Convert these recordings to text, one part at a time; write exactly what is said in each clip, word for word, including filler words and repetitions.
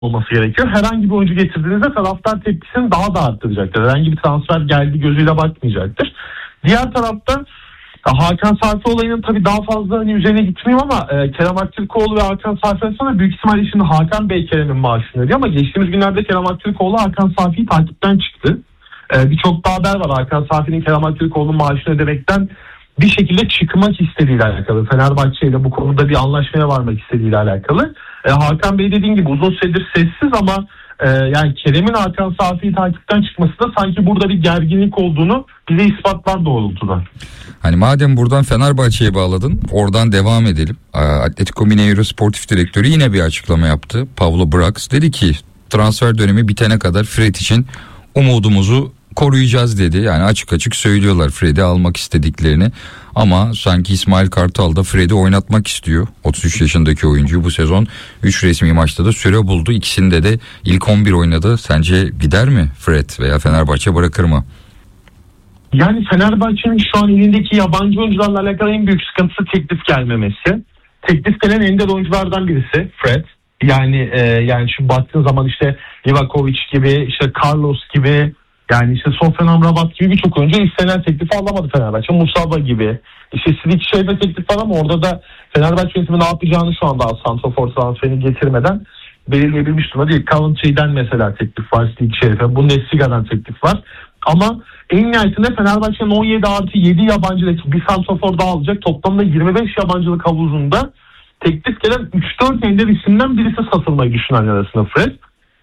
olması gerekiyor. Herhangi bir oyuncu getirdiğinizde taraftar tepkisini daha da arttıracaktır. Herhangi bir transfer geldi gözüyle bakmayacaktır. Diğer tarafta Hakan Safi olayının tabii daha fazla hani üzerine gitmeyeyim ama e, Kerem Aktürkoğlu ve Hakan Safi arasında büyük ihtimalle şimdi Hakan Bey Kerem'in maaşını ödüyor ama geçtiğimiz günlerde Kerem Aktürkoğlu Hakan Safi'yi takipten çıktı. E, Birçok da haber var Hakan Safi'nin Kerem Aktürkoğlu'nun maaşını ödemekten bir şekilde çıkmak istediğiyle alakalı. Fenerbahçe ile bu konuda bir anlaşmaya varmak istediğiyle alakalı. E, Hakan Bey dediğin gibi uzun süredir sessiz ama e, yani Kerem'in Hakan Safi'yi takipten çıkması da sanki burada bir gerginlik olduğunu bize ispatlar doğrultuda. Hani madem buradan Fenerbahçe'ye bağladın, oradan devam edelim. Atletico Mineiro Sportif Direktörü yine bir açıklama yaptı. Pablo Brax dedi ki transfer dönemi bitene kadar Fred için umudumuzu koruyacağız dedi. Yani açık açık söylüyorlar Fred'i almak istediklerini. Ama sanki İsmail Kartal da Fred'i oynatmak istiyor. otuz üç yaşındaki oyuncuyu bu sezon üç resmi maçta da süre buldu. İkisinde de ilk on bir oynadı. Sence gider mi Fred veya Fenerbahçe bırakır mı? Yani Fenerbahçe'nin şu an elindeki yabancı oyuncularla alakalı en büyük sıkıntısı teklif gelmemesi. Teklif gelen ender oyunculardan birisi Fred. Yani e, yani şu baktığın zaman işte Livakovic gibi, işte Carlos gibi, yani işte Sofyan Amrabat gibi birçok oyuncu istenen teklifi alamadı Fenerbahçe. Musaba gibi. İşte Sidik şeyde teklif var ama orada da Fenerbahçe yönetimi ne yapacağını şu anda santrafor transferini getirmeden belirleyebilmiş durumda değil. Coventry'den mesela teklif var, Sidik Şerif'e. Bundesliga'dan teklif var. Ama en nihayetinde Fenerbahçe'nin on yedi artı yedi yabancıdaki bir santrafor daha alacak. Toplamda yirmi beş yabancılık havuzunda teklif gelen üç dört ender isimden birisi satılmayı düşünenler arasında Fred.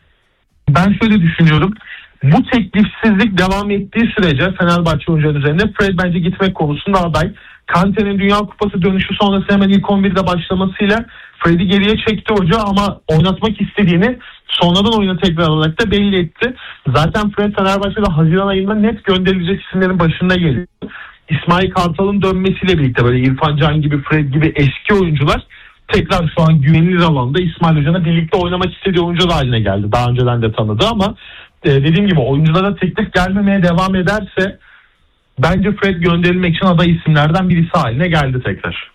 Ben şöyle düşünüyorum. Bu teklifsizlik devam ettiği sürece Fenerbahçe oyuncuları üzerinde Fred bence gitmek konusunda aday. Kante'nin Dünya Kupası dönüşü sonrası hemen ilk on birde başlamasıyla Fred'i geriye çekti hoca ama oynatmak istediğini sonradan oyuna tekrar olarak da belli etti. Zaten Fred Fenerbahçe'de Haziran ayında net gönderilecek isimlerin başında geliyor. İsmail Kartal'ın dönmesiyle birlikte böyle İrfan Can gibi, Fred gibi eski oyuncular tekrar şu an güvenilir alanda İsmail Hoca'na birlikte oynamak istediği oyuncu haline geldi. Daha önceden de tanıdı ama e, dediğim gibi oyunculara teklif gelmemeye devam ederse bence Fred gönderilmek için aday isimlerden birisi haline geldi tekrar.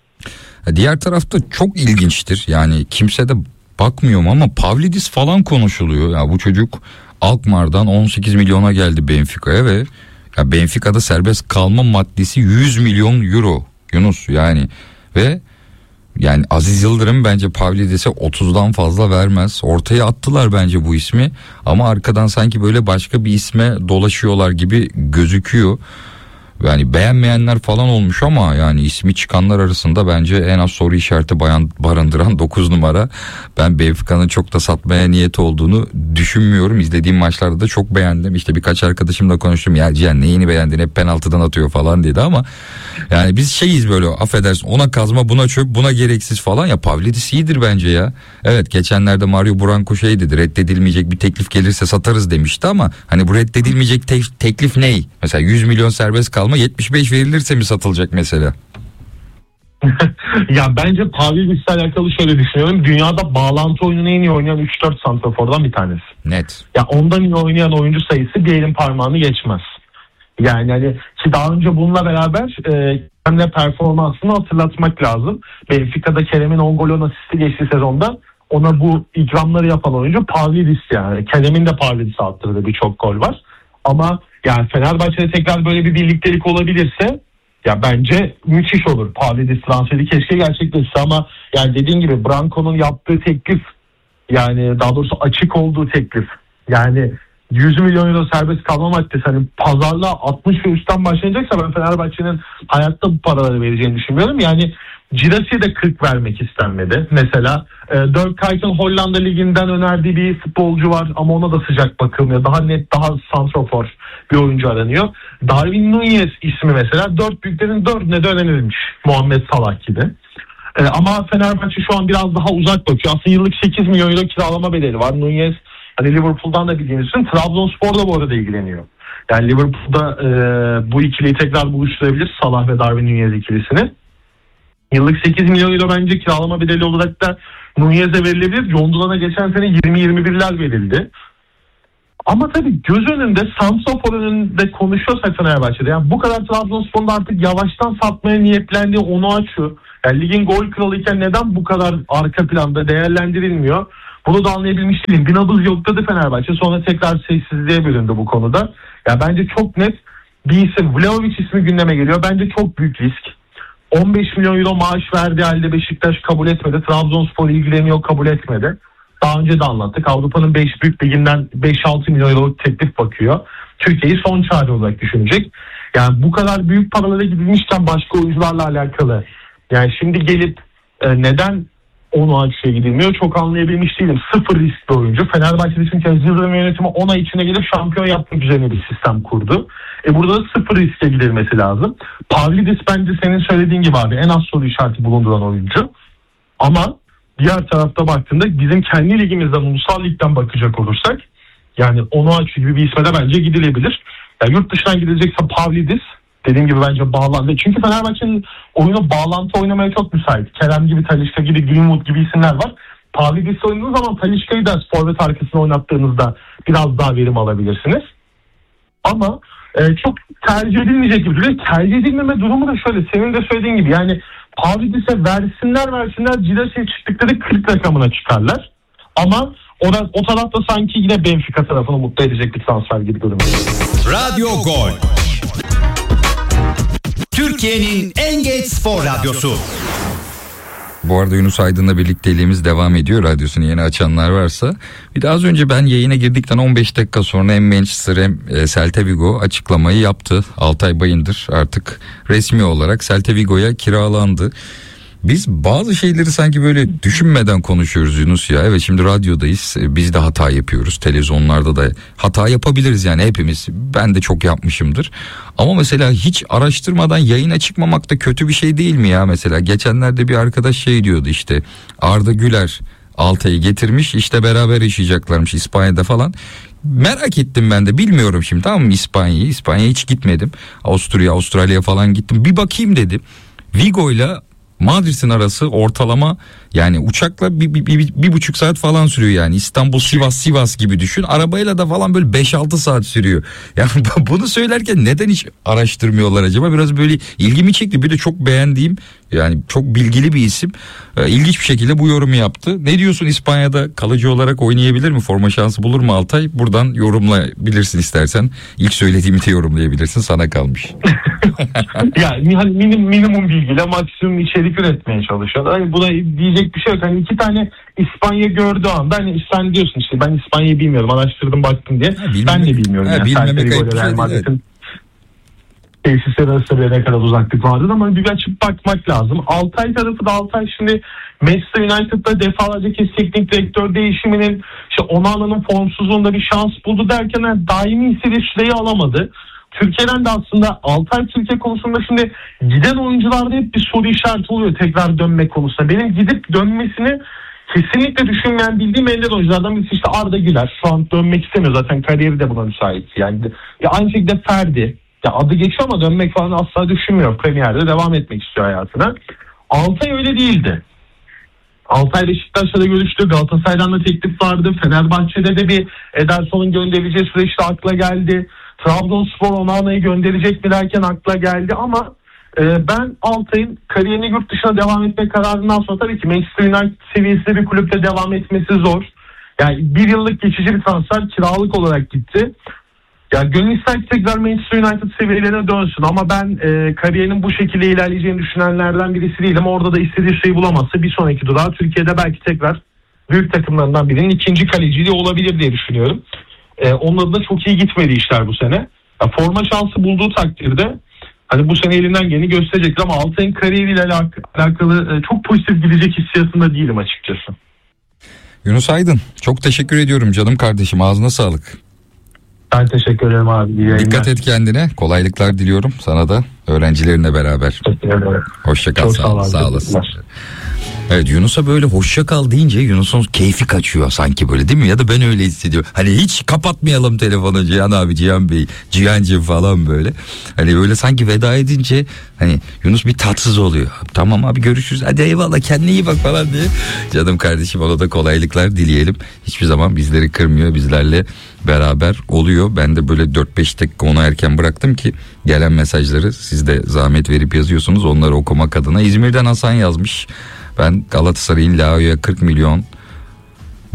Diğer tarafta çok ilginçtir. Yani kimse de bakmıyorum ama Pavlidis falan konuşuluyor. Ya bu çocuk Alkmaar'dan on sekiz milyona geldi Benfica'ya ve ya Benfica'da serbest kalma maddesi yüz milyon euro Yunus yani ve yani Aziz Yıldırım bence Pavlidis'e otuzdan fazla vermez. Ortaya attılar bence bu ismi ama arkadan sanki böyle başka bir isme dolaşıyorlar gibi gözüküyor. Yani beğenmeyenler falan olmuş ama yani ismi çıkanlar arasında bence en az soru işareti bayan barındıran dokuz numara. Ben Benfica'nın çok da satmaya niyeti olduğunu düşünmüyorum. İzlediğim maçlarda da çok beğendim. İşte birkaç arkadaşımla konuştum. Ya Cihan neyini beğendin, hep penaltıdan atıyor falan dedi ama yani biz şeyiz böyle, affedersin, ona kazma buna çöp buna gereksiz falan. Ya Pavlidis iyidir bence ya. Evet, geçenlerde Mario Branco şey dedi, reddedilmeyecek bir teklif gelirse satarız demişti ama hani bu reddedilmeyecek te- teklif ney? Mesela yüz milyon serbest kalma ama yetmiş beş verilirse mi satılacak mesela? Ya bence Pavlidis'le alakalı şöyle düşünüyorum. Dünyada bağlantı oyununu en iyi oynayan üç dört santrafordan bir tanesi. Net. Ya ondan iyi oynayan oyuncu sayısı bir elin parmağını geçmez. Yani hani ki daha önce bununla beraber e, Kerem'le performansını hatırlatmak lazım. Benfica'da Kerem'in on gol on asisti geçtiği sezonda ona bu ikramları yapan oyuncu Pavlidis yani. Kerem'in de Pavlidis'e attırdığı birçok gol var. Ama yani Fenerbahçe'de tekrar böyle bir birliktelik olabilirse ya bence müthiş olur. Pavlidis transferi keşke gerçekleşse ama yani dediğin gibi Branco'nun yaptığı teklif, yani daha doğrusu açık olduğu teklif, yani yüz milyon euro serbest kalma maddesi, hani pazarlığa altmış ve üstten başlayacaksa ben Fenerbahçe'nin hayatta bu paraları vereceğini düşünmüyorum. Yani Girasi'ye de kırk vermek istenmedi. Mesela e, Dirk Kuyt'ın Hollanda Ligi'nden önerdiği bir futbolcu var ama ona da sıcak bakılmıyor. Daha net, daha santrafor bir oyuncu aranıyor. Darwin Núñez ismi mesela dört büyüklerin dördüne de önerilmiş. Muhammed Salah gibi. E, ama Fenerbahçe şu an biraz daha uzak bakıyor. Aslında yıllık sekiz milyon euro kiralama bedeli var. Núñez hani Liverpool'dan da bildiğiniz için Trabzonspor da bu arada ilgileniyor. Yani Liverpool'da e, bu ikiliyi tekrar buluşturabilir, Salah ve Darwin Núñez ikilisini. Yıllık sekiz milyon euro bence kiralama bedeli olarak da Núñez'e verilebilir. John Duran'a geçen sene yirmi yirmi birler verildi. Ama tabii göz önünde, santrafor önünde konuşuyorsak Fenerbahçe'de, yani bu kadar Trabzonspor'un artık yavaştan satmaya niyetlendiği onu açıyor. Yani ligin gol kralıyken neden bu kadar arka planda değerlendirilmiyor? Bunu da anlayabilmiş değilim. Bir nabız yokladı Fenerbahçe, sonra tekrar sessizliğe büründü bu konuda. Ya bence çok net bir isim, Vlahovic ismi gündeme geliyor. Bence çok büyük risk. on beş milyon euro maaş verdiği halde Beşiktaş kabul etmedi. Trabzonspor ilgileniyor, kabul etmedi. Daha önce de anlattık. Avrupa'nın beş büyük liginden beş altı milyon euro teklif bakıyor. Türkiye'yi son çare olarak düşünecek. Yani bu kadar büyük paralara gidilmişken başka oyuncularla alakalı. Yani şimdi gelip e, neden onu açıya gidilmiyor çok anlayabilmiş değilim. Sıfır riskli oyuncu. Fenerbahçe'de çünkü Aziz Yıldırım yönetimi on ay içine gelip şampiyon yapmak üzerine bir sistem kurdu. E burada da sıfır riske gidilmesi lazım. Pavlidis bence senin söylediğin gibi abi en az soru işareti bulunduran oyuncu. Ama diğer tarafta baktığında bizim kendi ligimizden, ulusal ligden bakacak olursak yani onu açı gibi bir isme de bence gidilebilir. Yani yurt dışından gidilecekse Pavlidis, dediğim gibi bence bağlantı. Çünkü Fenerbahçe'nin oyunu bağlantı oynamaya çok müsait. Kerem gibi, Talisca gibi, Greenwood gibi isimler var. Pavlidis oynadığınız zaman Talisca'yı da forvet arkasına oynattığınızda biraz daha verim alabilirsiniz. Ama e, çok tercih edilmeyecek gibi duruyor. Tercih edilmeme durumu da şöyle. Senin de söylediğin gibi yani Pavlidis'e versinler versinler Cidase'ye çıktıkları kırk rakamına çıkarlar. Ama o, da, o tarafta sanki yine Benfica tarafını mutlu edecek bir transfer gibi görünüyor. Radyo Gol. Türkiye'nin en geç spor radyosu. Bu arada Yunus Aydın'la birlikteliğimiz devam ediyor. Radyosunu yeni açanlar varsa. Bir de az önce ben yayına girdikten on beş dakika sonra hem Manchester hem Celta Vigo açıklamayı yaptı. Altay Bayındır artık resmi olarak Celta Vigo'ya kiralandı. Biz bazı şeyleri sanki böyle düşünmeden konuşuyoruz Yunus ya. Evet, şimdi radyodayız. Biz de hata yapıyoruz. Televizyonlarda da hata yapabiliriz yani hepimiz. Ben de çok yapmışımdır. Ama mesela hiç araştırmadan yayına çıkmamak da kötü bir şey değil mi ya mesela? Geçenlerde bir arkadaş şey diyordu işte, Arda Güler Altay'ı getirmiş, işte beraber yaşayacaklarmış İspanya'da falan. Merak ettim ben de, bilmiyorum şimdi, tamam mı, İspanya'yı. İspanya'ya hiç gitmedim. Avusturya, Avustralya falan gittim. Bir bakayım dedim. Vigo'yla Madrid'in arası ortalama yani uçakla bir, bir, bir, bir buçuk saat falan sürüyor yani. İstanbul, Sivas, Sivas gibi düşün. Arabayla da falan böyle beş altı saat sürüyor. Yani bunu söylerken neden hiç araştırmıyorlar acaba? Biraz böyle ilgimi çekti. Bir de çok beğendiğim, yani çok bilgili bir isim. Ee, ilginç bir şekilde bu yorumu yaptı. Ne diyorsun, İspanya'da kalıcı olarak oynayabilir mi? Forma şansı bulur mu Altay? Buradan yorumlayabilirsin istersen. İlk söylediğimi de yorumlayabilirsin. Sana kalmış. Yani hani minim, minimum bilgiyle maksimum içerik üretmeye çalışıyor. Hani buna diyecek bir şey yok. Hani iki tane İspanya gördüğü anda hani sen diyorsun işte ben İspanya'yı bilmiyorum, araştırdım baktım diye. Ha, bilmemek, ben de bilmiyorum. Ha, yani. Bilmemek ayıp bir şey değil. Tesisler arasında ne kadar uzaklık vardır ama bir açıp bakmak lazım. Altay tarafı da, Altay şimdi Manchester United'da defalarca kez teknik direktör değişiminin, işte Onana'nın formsuzluğunda bir şans buldu derken yani daimi istediği süreyi alamadı. Türkiye'den de aslında Altay Türkiye konusunda şimdi giden oyuncularda hep bir soru işareti oluyor tekrar dönmek konusunda. Benim gidip dönmesini kesinlikle düşünmeyen bildiğim ender oyunculardan birisi işte Arda Güler. Şu an dönmek istemiyor, zaten kariyeri de buna müsait. Yani ya aynı şekilde Ferdi. Ya adı geçiyor ama dönmek falan asla düşünmüyor. Premier'de devam etmek istiyor hayatına. Altay öyle değildi. Altay Beşiktaş'la da görüştü. Galatasaray'dan da teklif vardı. Fenerbahçe'de de bir Ederson'un gönderileceği süreçte akla geldi. Trabzonspor Onana'yı gönderecek mi derken akla geldi ama e, ben Altay'ın kariyerini yurt dışına devam etme kararından sonra tabii ki Manchester United seviyesinde bir kulüpte devam etmesi zor. Yani bir yıllık geçici bir transfer, kiralık olarak gitti. Ya gönül ister ki tekrar Manchester United seviyelerine dönsün ama ben e, kariyerinin bu şekilde ilerleyeceğini düşünenlerden birisi değilim. Orada da istediği şeyi bulamazsa bir sonraki durağı Türkiye'de belki tekrar büyük takımlarından birinin ikinci kaleciliği olabilir diye düşünüyorum. E, onların da çok iyi gitmedi işler bu sene. Ya, forma şansı bulduğu takdirde hani bu sene elinden geleni gösterecektir ama Altay'ın kariyeriyle alak- alakalı e, çok pozitif gidecek hissiyatında değilim açıkçası. Yunus Aydın, çok teşekkür ediyorum canım kardeşim, ağzına sağlık. Ben teşekkür ederim abi. İyi Dikkat et kendine. Kolaylıklar diliyorum sana da, öğrencilerinle beraber. Hoşça kal. Sağ, sağ olasın. Evet, Yunus'a böyle hoşça kal deyince Yunus'un keyfi kaçıyor sanki, böyle değil mi? Ya da ben öyle hissediyorum. Hani hiç kapatmayalım telefonu Cihan abi, Cihan Bey, Cihancığım falan böyle. Hani böyle sanki veda edince hani Yunus bir tatsız oluyor. Tamam abi, görüşürüz. Hadi eyvallah, kendine iyi bak falan diye. Canım kardeşim, ona da kolaylıklar dileyelim. Hiçbir zaman bizleri kırmıyor, bizlerle beraber oluyor. Ben de böyle dört beş dakika onu erken bıraktım ki gelen mesajları siz de zahmet verip yazıyorsunuz, onları okumak adına. İzmir'den Hasan yazmış. Ben Galatasaray'ın Lao'ya kırk milyon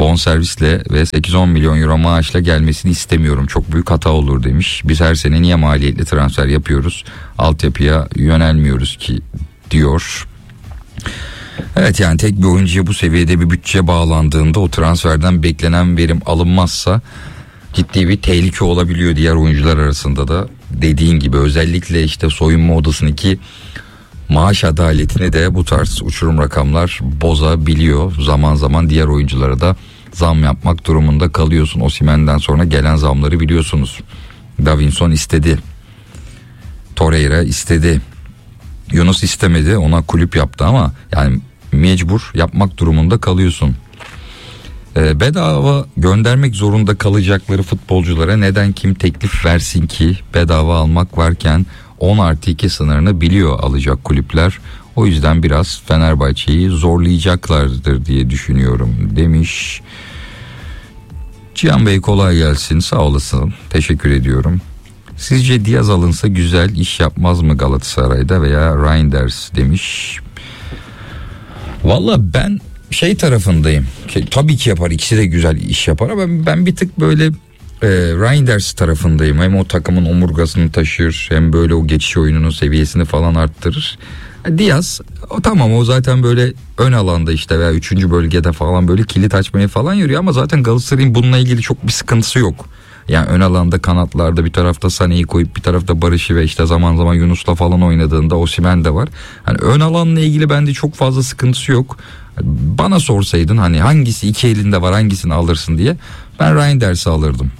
bonservisle ve sekiz on milyon euro maaşla gelmesini istemiyorum. Çok büyük hata olur demiş. Biz her sene niye maliyetli transfer yapıyoruz? Altyapıya yönelmiyoruz ki diyor. Evet, yani tek bir oyuncuya bu seviyede bir bütçe bağlandığında o transferden beklenen verim alınmazsa ciddi bir tehlike olabiliyor diğer oyuncular arasında da. Dediğin gibi özellikle işte soyunma odasındaki maaş adaletini de bu tarz uçurum rakamlar bozabiliyor. Zaman zaman diğer oyunculara da zam yapmak durumunda kalıyorsun. Osimhen'den sonra gelen zamları biliyorsunuz. Davinson istedi. Torreira istedi. Yunus istemedi, ona kulüp yaptı ama yani mecbur yapmak durumunda kalıyorsun. Ee, bedava göndermek zorunda kalacakları futbolculara neden kim teklif versin ki? Bedava almak varken on artı iki sınırını biliyor alacak kulüpler. O yüzden biraz Fenerbahçe'yi zorlayacaklardır diye düşünüyorum demiş. Cihan Bey kolay gelsin, sağ olasın, teşekkür ediyorum. Sizce Diaz alınsa güzel iş yapmaz mı Galatasaray'da veya Reinders demiş. Valla ben şey tarafındayım. Tabii ki yapar, ikisi de güzel iş yapar ama ben, ben bir tık böyle e, Reinders tarafındayım. Hem o takımın omurgasını taşır, hem böyle o geçiş oyununun seviyesini falan arttırır. Diaz o tamam, o zaten böyle ön alanda işte veya üçüncü bölgede falan böyle kilit açmaya falan yürüyor ama zaten Galatasaray'ın bununla ilgili çok bir sıkıntısı yok. Yani ön alanda, kanatlarda bir tarafta Sané'yi koyup bir tarafta Barış'ı ve işte zaman zaman Yunus'la falan oynadığında Osimhen de var. Hani ön alanla ilgili bende çok fazla sıkıntısı yok. Bana sorsaydın hani hangisi iki elinde var, hangisini alırsın diye, ben Reinders'i alırdım.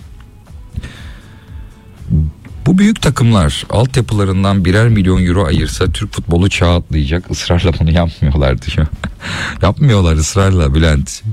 Bu büyük takımlar altyapılarından birer milyon euro ayırsa Türk futbolu çağ atlayacak. Israrla bunu yapmıyorlardı şu. Yapmıyorlar ısrarla Bülent.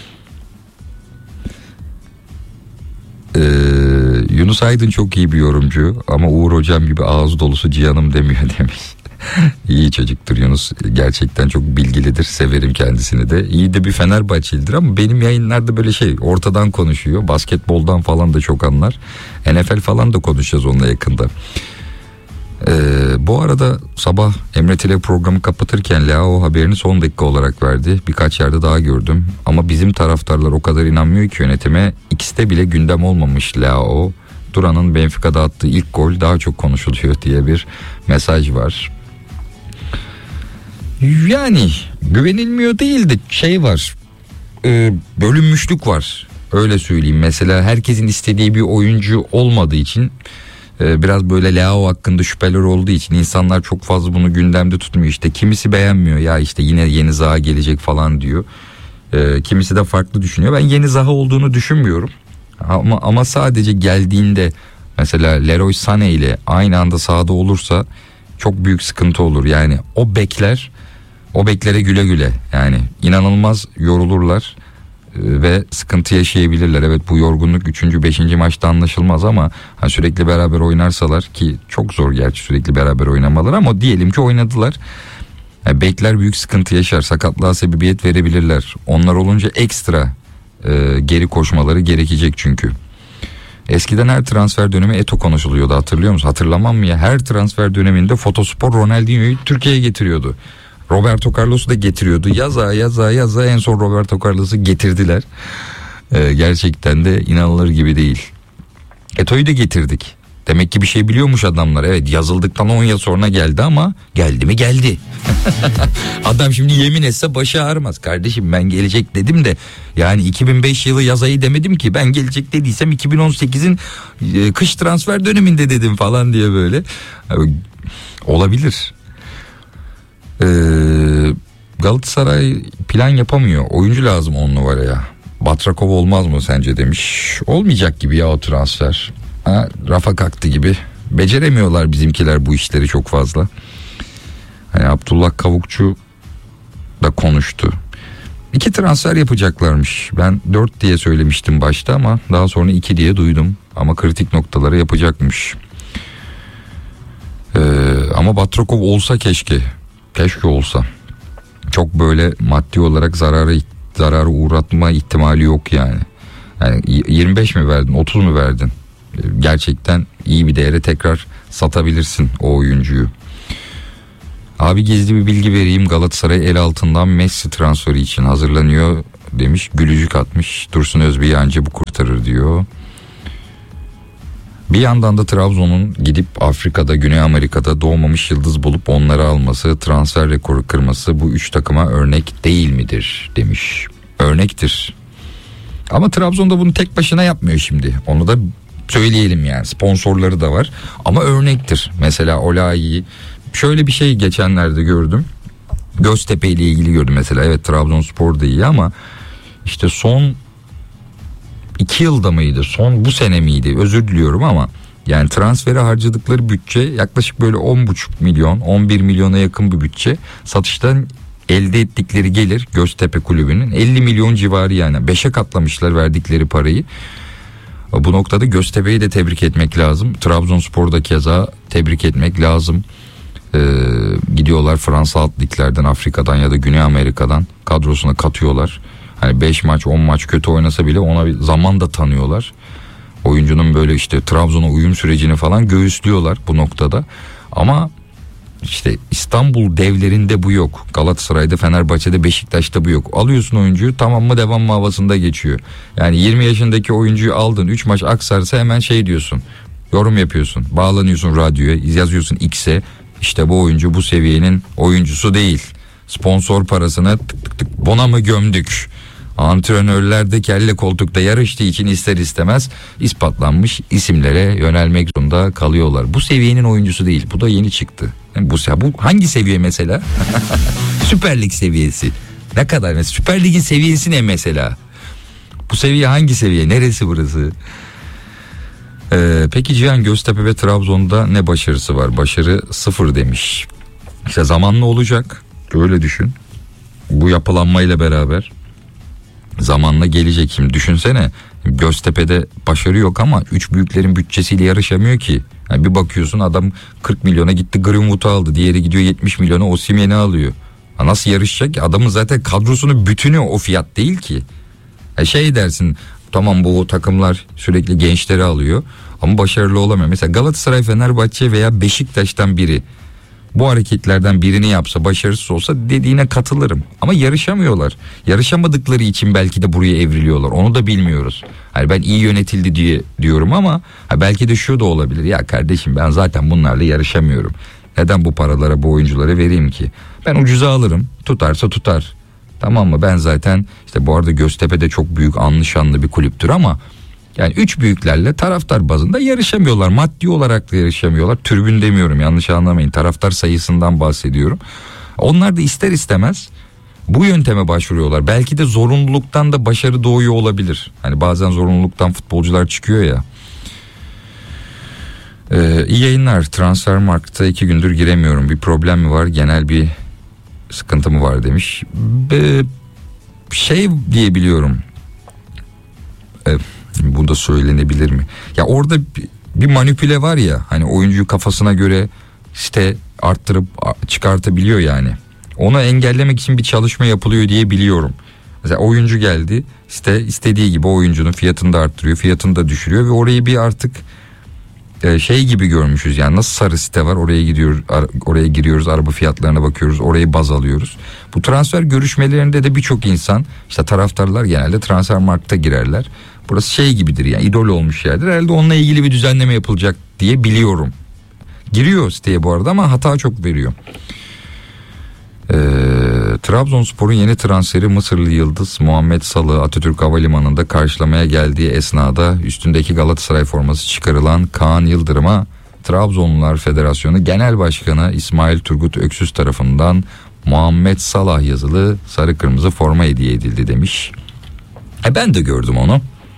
Ee, Yunus Aydın çok iyi bir yorumcu ama Uğur Hocam gibi ağız dolusu cihanım demiyor demiş. İyi çocuktur Yunus, gerçekten çok bilgilidir, severim kendisini de. İyi de bir Fenerbahçelidir ama benim yayınlarda böyle şey ortadan konuşuyor, basketboldan falan da çok anlar. N F L falan da konuşacağız onunla yakında. Ee, bu arada sabah Emre Tile programı kapatırken Leao haberini son dakika olarak verdi. Birkaç yerde daha gördüm ama bizim taraftarlar o kadar inanmıyor ki yönetime. İkisi de bile gündem olmamış Leao. Duran'ın Benfica'da attığı ilk gol daha çok konuşuluyor diye bir mesaj var. Yani güvenilmiyor değil de şey var, e, bölünmüşlük var, öyle söyleyeyim. Mesela herkesin istediği bir oyuncu olmadığı için e, biraz böyle Leao hakkında şüpheler olduğu için insanlar çok fazla bunu gündemde tutmuyor. İşte kimisi beğenmiyor, ya işte yine yeni Zaha gelecek falan diyor. E, kimisi de farklı düşünüyor. Ben yeni Zaha olduğunu düşünmüyorum ama, ama sadece geldiğinde mesela Leroy Sané ile aynı anda sahada olursa çok büyük sıkıntı olur. Yani o bekler O beklere güle güle, yani inanılmaz yorulurlar ve sıkıntı yaşayabilirler. Evet, bu yorgunluk üçüncü beşinci maçta anlaşılmaz ama hani sürekli beraber oynarsalar, ki çok zor gerçi sürekli beraber oynamaları ama diyelim ki oynadılar. Yani bekler büyük sıkıntı yaşar, sakatlığa sebebiyet verebilirler. Onlar olunca ekstra e, geri koşmaları gerekecek çünkü. Eskiden her transfer dönemi Eto'o konuşuluyordu, hatırlıyor musun? Hatırlamam mı ya, her transfer döneminde Fotospor Ronaldinho'yu Türkiye'ye getiriyordu. Roberto Carlos'u da getiriyordu. Yaza yaza yaza en son Roberto Carlos'u getirdiler. Ee, gerçekten de inanılır gibi değil. Eto'yu da getirdik. Demek ki bir şey biliyormuş adamlar. Evet, yazıldıktan on yıl sonra geldi ama geldi mi geldi. Adam şimdi yemin etse başı ağrımaz. Kardeşim ben gelecek dedim de yani iki bin beş yılı yaz ayı demedim ki, ben gelecek dediysem iki bin on sekizin e, kış transfer döneminde dedim falan diye böyle. Abi, olabilir. Ee, Galatasaray plan yapamıyor. Oyuncu lazım on numaraya. Batrakov olmaz mı sence demiş. Olmayacak gibi ya o transfer. Ha, rafa kalktı gibi. Beceremiyorlar bizimkiler bu işleri çok fazla. Hani Abdullah Kavukçu da konuştu. İki transfer yapacaklarmış. Ben dört diye söylemiştim başta ama daha sonra iki diye duydum. Ama kritik noktaları yapacakmış. Ee, ama Batrakov olsa keşke. Keşke olsa. Çok böyle maddi olarak zararı zararı uğratma ihtimali yok yani. Yani yirmi beş mi verdin, otuz mu verdin? Gerçekten iyi bir değere tekrar satabilirsin o oyuncuyu. Abi gizli bir bilgi vereyim. Galatasaray el altından Messi transferi için hazırlanıyor. demiş. Gülücük atmış. Dursun Özbey'i anca bu kurtarır diyor. Bir yandan da Trabzon'un gidip Afrika'da, Güney Amerika'da doğmamış yıldız bulup onları alması, transfer rekoru kırması bu üç takıma örnek değil midir demiş. Örnektir. Ama Trabzon'da bunu tek başına yapmıyor şimdi. Onu da söyleyelim yani. Sponsorları da var. Ama örnektir. Mesela Olayi'yi şöyle bir şey geçenlerde gördüm. Göztepe ile ilgili gördüm mesela. Evet, Trabzonspor da iyi ama işte son iki yılda mıydı? Son bu sene miydi? Özür diliyorum ama yani transfere harcadıkları bütçe yaklaşık böyle on buçuk milyon, on bir milyona yakın bir bütçe. Satıştan elde ettikleri gelir Göztepe Kulübü'nün elli milyon civarı, yani beşe katlamışlar verdikleri parayı. Bu noktada Göztepe'yi de tebrik etmek lazım. Trabzonspor'da keza tebrik etmek lazım. Ee, gidiyorlar Fransa alt liglerden, Afrika'dan ya da Güney Amerika'dan kadrosuna katıyorlar. Hani beş maç on maç kötü oynasa bile ona bir zaman da tanıyorlar. Oyuncunun böyle işte Trabzon'a uyum sürecini falan göğüslüyorlar bu noktada. Ama işte İstanbul devlerinde bu yok. Galatasaray'da, Fenerbahçe'de, Beşiktaş'ta bu yok. Alıyorsun oyuncuyu, tamam mı devam mı havasında geçiyor. Yani yirmi yaşındaki oyuncuyu aldın, üç maç aksarsa hemen şey diyorsun. Yorum yapıyorsun. Bağlanıyorsun radyoya, yazıyorsun X'e. İşte bu oyuncu bu seviyenin oyuncusu değil. Sponsor parasını tık tık tık bona mı gömdük? Antrenörler de kelle koltukta yarıştığı için ister istemez ispatlanmış isimlere yönelmek zorunda kalıyorlar. Bu seviyenin oyuncusu değil. Bu da yeni çıktı. Yani bu, bu hangi seviye mesela? Süper Lig seviyesi. Ne kadar mesela? Süper Lig'in seviyesi ne mesela? Bu seviye hangi seviye? Neresi burası? Ee, peki Cihan, Göztepe ve Trabzon'da ne başarısı var? Başarı sıfır demiş. İşte zamanla olacak. Öyle düşün. Bu yapılanmayla beraber zamanla gelecek. Şimdi düşünsene, Göztepe'de başarı yok ama üç büyüklerin bütçesiyle yarışamıyor ki. Yani bir bakıyorsun adam kırk milyona gitti Greenwood'u aldı. Diğeri gidiyor yetmiş milyona Osimhen'i alıyor. Ha nasıl yarışacak ki? Adamın zaten kadrosunun bütünü o fiyat değil ki. Ha şey dersin, tamam bu takımlar sürekli gençleri alıyor ama başarılı olamıyor. Mesela Galatasaray, Fenerbahçe veya Beşiktaş'tan biri bu hareketlerden birini yapsa, başarısız olsa dediğine katılırım. Ama yarışamıyorlar. Yarışamadıkları için belki de buraya evriliyorlar. Onu da bilmiyoruz. Hani ben iyi yönetildi diye diyorum ama belki de şu da olabilir. Ya kardeşim, ben zaten bunlarla yarışamıyorum. Neden bu paralara, bu oyunculara vereyim ki? Ben ucuza alırım. Tutarsa tutar. Tamam mı? Ben zaten işte bu arada Göztepe de çok büyük, anlı şanlı bir kulüptür ama yani üç büyüklerle taraftar bazında yarışamıyorlar. Maddi olarak da yarışamıyorlar. Tribün demiyorum, yanlış anlamayın. Taraftar sayısından bahsediyorum. Onlar da ister istemez bu yönteme başvuruyorlar. Belki de zorunluluktan da başarı doğuyor olabilir. Hani bazen zorunluluktan futbolcular çıkıyor ya. Ee, iyi yayınlar. Transfermarkt'a iki gündür giremiyorum. Bir problem mi var? Genel bir sıkıntı mı var demiş. Ee, şey diyebiliyorum. Ee, bu da söylenebilir mi? Ya orada bir manipüle var ya, hani oyuncuyu kafasına göre site arttırıp çıkartabiliyor yani. Onu engellemek için bir çalışma yapılıyor diye biliyorum. Mesela oyuncu geldi, site istediği gibi oyuncunun fiyatını da arttırıyor, fiyatını da düşürüyor ve orayı bir artık şey gibi görmüşüz. Yani nasıl sarı site var, oraya gidiyoruz, oraya giriyoruz, araba fiyatlarına bakıyoruz, orayı baz alıyoruz. Bu transfer görüşmelerinde de birçok insan, işte taraftarlar genelde Transfermarkt'a girerler. Burası şey gibidir yani, idol olmuş yerdir. Herhalde onunla ilgili bir düzenleme yapılacak diye biliyorum. Giriyor siteye bu arada ama hata çok veriyor. Ee, Trabzonspor'un yeni transferi Mısırlı yıldız Muhammed Salah'ı Atatürk Havalimanı'nda karşılamaya geldiği esnada üstündeki Galatasaray forması çıkarılan Kaan Yıldırım'a Trabzonlular Federasyonu Genel Başkanı İsmail Turgut Öksüz tarafından Muhammed Salah yazılı sarı kırmızı forma hediye edildi demiş. E ben de gördüm onu.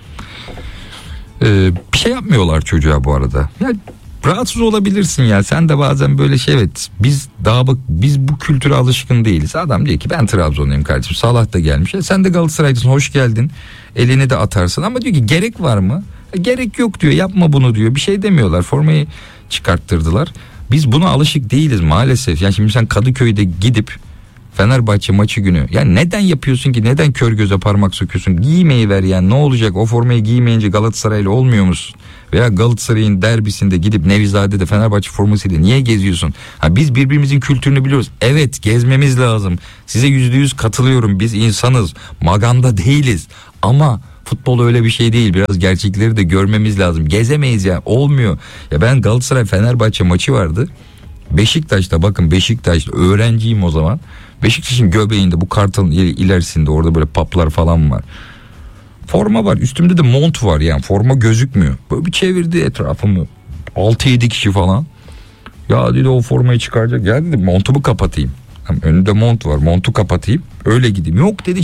Ee, bir şey yapmıyorlar çocuğa bu arada. Ya rahatsız olabilirsin ya. Sen de bazen böyle şey, evet biz daha bak biz bu kültüre alışkın değiliz. Adam diyor ki ben Trabzonluyum kardeşim. Salah da gelmiş. E, sen de Galatasaraylısın, hoş geldin. Elini de atarsın ama diyor ki gerek var mı? E, gerek yok diyor. Yapma bunu diyor. Bir şey demiyorlar. Formayı çıkarttırdılar. Biz buna alışık değiliz maalesef. Yani şimdi sen Kadıköy'de gidip Fenerbahçe maçı günü, yani neden yapıyorsun ki, neden kör göze parmak sokuyorsun? Giymeyi ver yani, ne olacak, o formayı giymeyince Galatasaraylı olmuyor musun? Veya Galatasaray'ın derbisinde gidip Nevizade'de Fenerbahçe formasıyla niye geziyorsun? Ha, biz birbirimizin kültürünü biliyoruz. Evet, gezmemiz lazım. Size yüzde yüz katılıyorum. Biz insanız. Maganda değiliz. Ama futbol öyle bir şey değil. Biraz gerçekleri de görmemiz lazım. Gezemeyiz ya. Olmuyor. Ya ben Galatasaray Fenerbahçe maçı vardı. Beşiktaş'ta, bakın Beşiktaş'ta öğrenciyim o zaman. Beşiktaş'ın göbeğinde, bu Kartal'ın ilerisinde, orada böyle paplar falan var. Forma var, üstümde de mont var, yani forma gözükmüyor. Böyle bir çevirdi etrafımı, altı yedi kişi falan. Ya dedi o formayı çıkaracak. Ya dedim montumu kapatayım. Önünde mont var, montu kapatayım öyle gideyim. Yok dedi,